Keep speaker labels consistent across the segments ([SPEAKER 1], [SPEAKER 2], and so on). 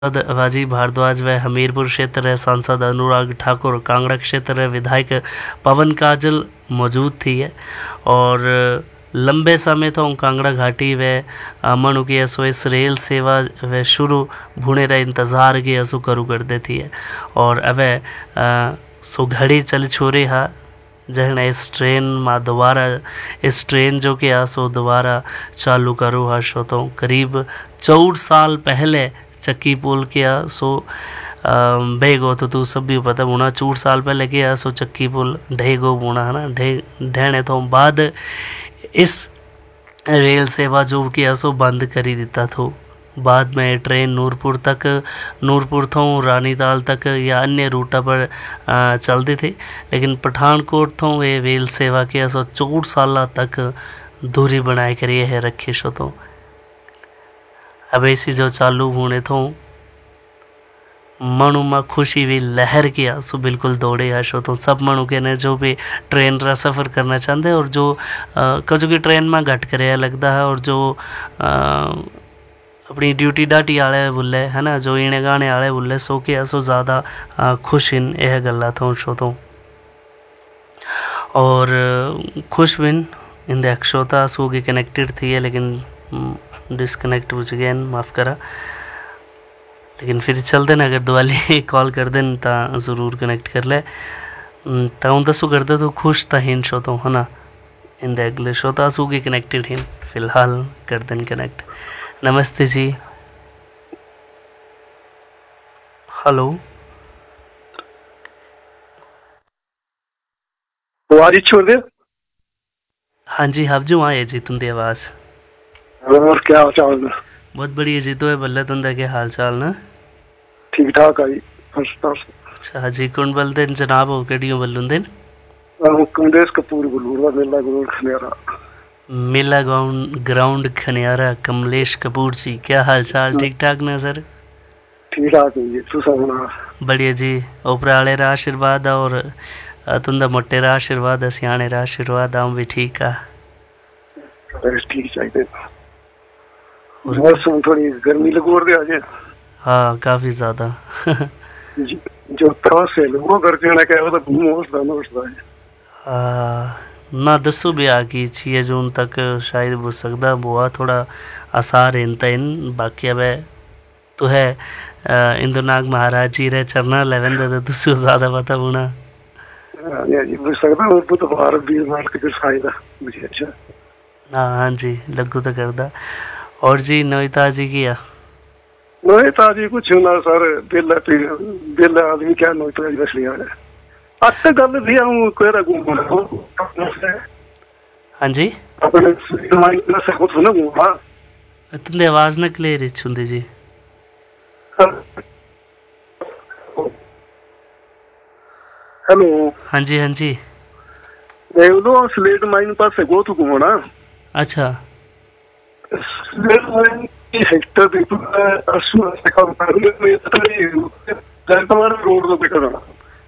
[SPEAKER 1] सांसद राजीव भारद्वाज व हमीरपुर क्षेत्र सांसद अनुराग ठाकुर, कांगड़ा क्षेत्र विधायक पवन काजल मौजूद थी है। और लंबे समय तो कांगड़ा घाटी व मनु की असो इस रेल सेवा व शुरू भूने रहे इंतज़ार की असो करू कर देती है। और अब सो घड़ी चल छोरे हा जहन इस ट्रेन में दोबारा इस ट्रेन जो कि सो दोबारा चालू करो हा शो तो करीब 14 साल पहले चक्की पुल किया सो बेगो तो तू सब भी पता बुना 14 साल पहले किया सो चक्की पुल ढेगो बुना है ना ढेने तो बाद इस रेल सेवा जो किया सो बंद करी देता था। बाद में ट्रेन नूरपुर थों रानीताल तक या अन्य रूटा पर चलते थे, लेकिन पठानकोट थों ये रेल सेवा किया सो 14 साल तक दूरी बनाए करिए है रखे शो तो अब ऐसी जो चालू होने थो मनु में खुशी भी लहर किया सो बिल्कुल दौड़े आशो तो सब मनु के ने जो भी ट्रेन रा सफ़र करना चाहते हैं और जो कजो की ट्रेन में घट कर लगता है और जो अपनी ड्यूटी डाटी आले बोले है ना जो इने गाने आले बोले सो के सो ज़्यादा खुश इन यह गल्ला थो शो तो और खुश बिन इन देखता सो के कनेक्टेड थी है लेकिन डिस्कनेक्ट हो चुके हैं माफ़ करा, लेकिन फिर चलते ना अगर दोबारा कॉल कर दें तो ज़रूर कनेक्ट कर ले तो उन दसो करते तो खुश था हिन शो तो है ना इन अगले शो तो आंसू के कनेक्टेड हिन फिलहाल कर दें कनेक्ट। नमस्ते जी, हेलो
[SPEAKER 2] आवाज छोड़ दे।
[SPEAKER 1] हाँ जी आप जो आए जी तुम आवाज़
[SPEAKER 2] और क्या हाल चाल है?
[SPEAKER 1] बहुत बढ़िया जी। तो है बल्ले तुंदा के हाल चाल ना?
[SPEAKER 2] ठीक ठाक आई फर्स्ट क्लास।
[SPEAKER 1] अच्छा जी कौन बोलते हैं जनाब हो केडियो बोलूंदे?
[SPEAKER 2] कमलेश कपूर गुलूरा मेला ग्राउंड खनियारा।
[SPEAKER 1] मेला ग्राउंड खनियारा कमलेश कपूर जी, क्या हाल चाल? ठीक ठाक ना सर?
[SPEAKER 2] ठीक ठाक है जी, तू सुना?
[SPEAKER 1] बढ़िया जी। उपराले रा आशीर्वाद और तुंदा मोटे रा आशीर्वाद सियाने रा आशीर्वाद आऊं भी ठीक आ।
[SPEAKER 2] ठीक चाहिए। मौसम थोड़ी गर्मी लगो रही आज।
[SPEAKER 1] हाँ काफी ज्यादा
[SPEAKER 2] जो त्रास है वो करके ना क्या तो घूमो
[SPEAKER 1] ना दसो भी आ कि 6 जून तक शायद हो सकता बुआ थोड़ा आसार इन बाकी अब तो है इंद्रनाग महाराज जी रे चरना लेवन दे दसो ज्यादा पता बुना
[SPEAKER 2] जी हो सकता है बुधवार 20 मार्च के शायद मुझे। अच्छा
[SPEAKER 1] हाँ जी लगू तो करदा। और जी नविता जी किया
[SPEAKER 2] नविता जी कुछ ना सर बेला आदमी क्या नविता जी बस लिया है अब तक गल भी हम कोई रखूं।
[SPEAKER 1] हाँ जी
[SPEAKER 2] अपने से कुछ ना घूमा
[SPEAKER 1] तुंदे आवाज ना क्लियर सुनती जी।
[SPEAKER 2] हेलो
[SPEAKER 1] हाँ जी हाँ जी
[SPEAKER 2] देवलो स्लेट माइन पास से गो तू घूमना।
[SPEAKER 1] अच्छा
[SPEAKER 2] स्लेट माइन की हेक्टर देखो असु से काम कर में तरी जनतवार रोड तो देखा ना।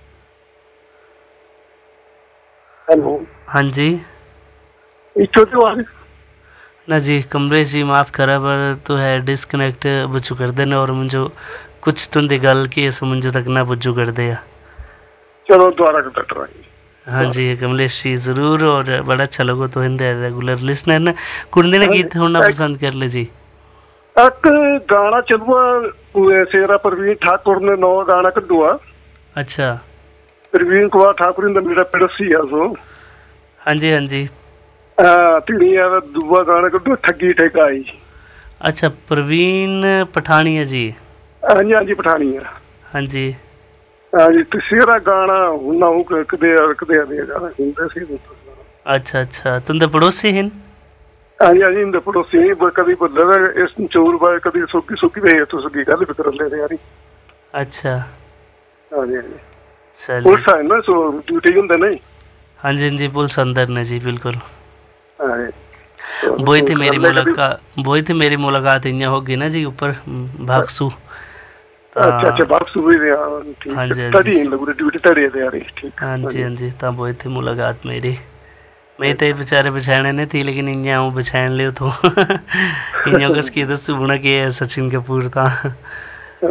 [SPEAKER 2] हेलो
[SPEAKER 1] हाँ जी
[SPEAKER 2] इच्छो तो आ
[SPEAKER 1] ना जी कमरेश जी माफ़ करा पर तो है डिस्कनेक्ट बुझू कर देने और मुझे कुछ तुंदी गल की सो मुझे तक ना बुझू कर दिया।
[SPEAKER 2] चलो दोबारा कर ट्राई।
[SPEAKER 1] हाँ जी कमलेश जी ज़रूर और बड़ा अच्छा लगो तो हिंदे रेगुलर लिसनर ने कुंदे ने गीत होना पसंद कर ले जी।
[SPEAKER 2] एक गाना चलुआ सेरा प्रवीण ठाकुर ने नौ गाना कड्डुआ।
[SPEAKER 1] अच्छा
[SPEAKER 2] प्रवीण कुमार ठाकुर ने मेरा पड़ोसी है सो।
[SPEAKER 1] हाँ जी हाँ जी
[SPEAKER 2] तिड़िया दुआ गाना कड्डुआ ठगी ठेकाई।
[SPEAKER 1] अच्छा प्रवीण पठानिया जी।
[SPEAKER 2] हाँ जी हाँ जी पठानिया।
[SPEAKER 1] हाँ जी
[SPEAKER 2] हाँ जी तीसरा गाना हुना हूँ कदे गाना सुनते सी।
[SPEAKER 1] अच्छा अच्छा तुंदे पड़ोसी हैं?
[SPEAKER 2] हाँ जी इंदे पड़ोसी कभी बदले इस चोर बाय कभी सुखी सुखी रहे तो सुखी गल भी कर ले यारी।
[SPEAKER 1] अच्छा
[SPEAKER 2] हाँ जी हाँ जी
[SPEAKER 1] चलिए
[SPEAKER 2] पुलिस है ना सो ड्यूटी होंगे नहीं।
[SPEAKER 1] हाँ जी पुलिस अंदर ने जी बिल्कुल।
[SPEAKER 2] हाँ जी
[SPEAKER 1] वही थी मेरी मुलाकात इन्हें होगी ना जी ऊपर भागसू।
[SPEAKER 2] अच्छा अच्छा बाक्सू भी ठीक
[SPEAKER 1] हाँ जी
[SPEAKER 2] है तड़ी लगू ड्यूटी तड़ी है यारी ठीक।
[SPEAKER 1] हाँ जी तब वही थी मुलाकात मेरी। मैं तो बेचारे बिछाने नहीं थी लेकिन इन्हें आऊँ बिछान लियो तो इन्हें कस की दस बुना के सचिन कपूर था।